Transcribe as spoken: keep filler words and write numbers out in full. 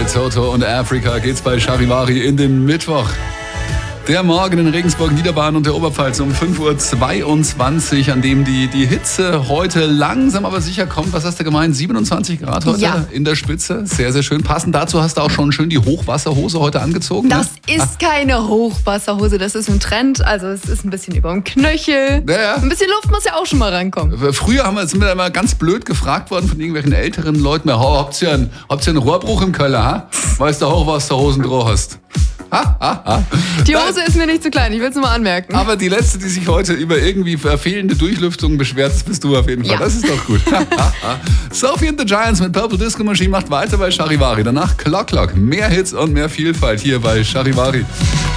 Mit Toto und Afrika geht's bei Charivari in den Mittwoch. Der Morgen in Regensburg, Niederbayern und der Oberpfalz um fünf Uhr zweiundzwanzig, an dem die, die Hitze heute langsam aber sicher kommt. Was hast du gemeint? siebenundzwanzig Grad heute ja. in der Spitze. Sehr, sehr schön. Passend dazu hast du auch schon schön die Hochwasserhose heute angezogen. Das ne? ist keine Hochwasserhose, das ist ein Trend. Also es ist ein bisschen über dem Knöchel. Ja, ja. Ein bisschen Luft muss ja auch schon mal reinkommen. Früher haben wir, sind wir immer ganz blöd gefragt worden von irgendwelchen älteren Leuten. Oh, habt ihr einen, habt ihr einen Rohrbruch im Keller, ha? Weil du Hochwasserhosen drauf hast. Ha, ha, ha. Die Hose ist mir nicht zu klein, ich will es nur mal anmerken. Aber die letzte, die sich heute über irgendwie fehlende Durchlüftung beschwert, das bist du auf jeden Fall. Ja. Das ist doch gut. Sophie and the Giants mit Purple Disco Machine macht weiter bei Charivari. Danach Clock Clock. Mehr Hits und mehr Vielfalt hier bei Charivari.